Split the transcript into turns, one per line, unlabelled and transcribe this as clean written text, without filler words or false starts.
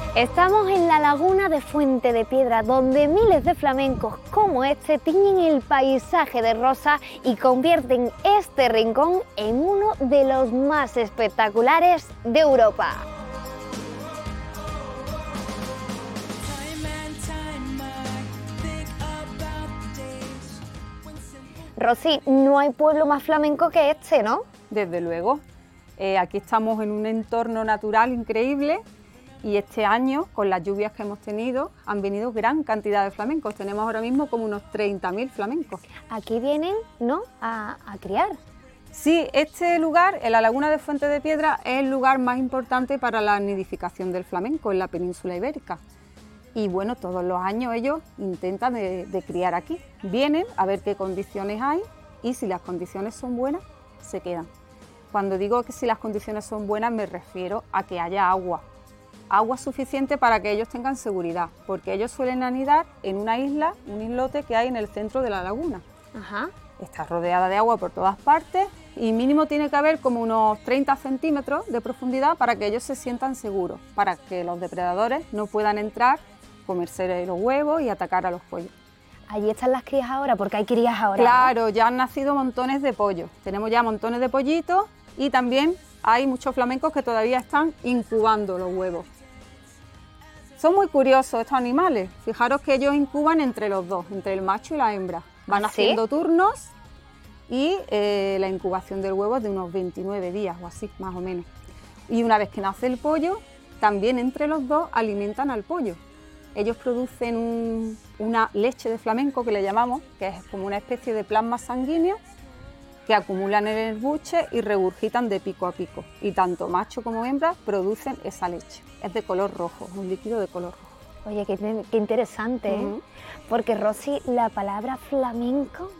Estamos en la laguna de Fuente de Piedra, donde miles de flamencos como este tiñen el paisaje de rosa y convierten este rincón en uno de los más espectaculares de Europa. Rosy, no hay pueblo más flamenco que este, ¿no?
Desde luego. Aquí estamos en un entorno natural increíble y este año, con las lluvias que hemos tenido, han venido gran cantidad de flamencos. Tenemos ahora mismo como unos 30.000 flamencos.
Aquí vienen, ¿no?, a criar.
Sí, este lugar, en la laguna de Fuente de Piedra, es el lugar más importante para la nidificación del flamenco en la península ibérica. Y bueno, todos los años ellos intentan de criar aquí. Vienen a ver qué condiciones hay y si las condiciones son buenas, se quedan. Cuando digo que si las condiciones son buenas me refiero a que haya agua suficiente para que ellos tengan seguridad, porque ellos suelen anidar en una isla, un islote que hay en el centro de la laguna.
Ajá.
Está rodeada de agua por todas partes y mínimo tiene que haber como unos 30 centímetros de profundidad para que ellos se sientan seguros, para que los depredadores no puedan entrar, comerse los huevos y atacar a los pollos.
Allí están las crías ahora, porque hay crías ahora.
Claro, ya han nacido montones de pollos. Tenemos ya montones de pollitos y también hay muchos flamencos que todavía están incubando los huevos. Son muy curiosos estos animales. Fijaros que ellos incuban entre los dos, entre el macho y la hembra. Van haciendo turnos y la incubación del huevo es de unos 29 días o así, más o menos. Y una vez que nace el pollo, también entre los dos alimentan al pollo. Ellos producen una leche de flamenco que le llamamos, que es como una especie de plasma sanguíneo que acumulan en el buche y regurgitan de pico a pico. Y tanto macho como hembra producen esa leche. Es de color rojo, un líquido de color rojo.
Oye, qué interesante, ¿eh? Porque Rosy, la palabra flamenco